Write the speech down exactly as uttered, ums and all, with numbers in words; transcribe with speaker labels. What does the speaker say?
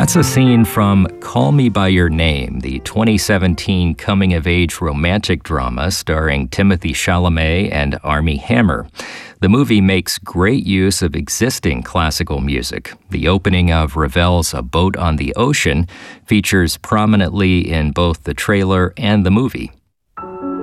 Speaker 1: That's a scene from Call Me By Your Name, the twenty seventeen coming-of-age romantic drama starring Timothée Chalamet and Armie Hammer. The movie makes great use of existing classical music. The opening of Ravel's A Boat on the Ocean features prominently in both the trailer and the movie.